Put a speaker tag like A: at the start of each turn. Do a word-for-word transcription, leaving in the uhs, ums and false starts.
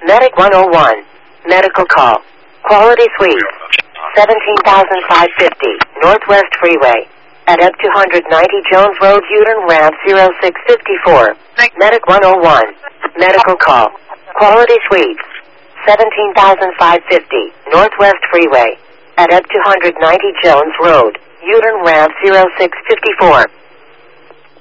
A: Medic one oh one. Medical call. Quality Suite. seventeen thousand five hundred fifty. Northwest Freeway. At up two ninety Jones Road, U-turn ramp zero six five four. Medic one oh one. Medical call. Quality Suite. seventeen thousand five hundred fifty. Northwest Freeway. At up two ninety Jones Road, U-turn ramp zero six five four.